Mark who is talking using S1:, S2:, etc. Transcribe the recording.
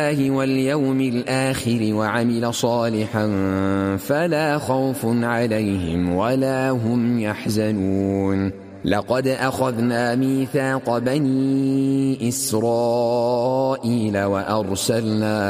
S1: واليوم الآخر وعمل صالحا فلا خوف عليهم ولا هم يحزنون. لقد أخذنا ميثاق بني إسرائيل وأرسلنا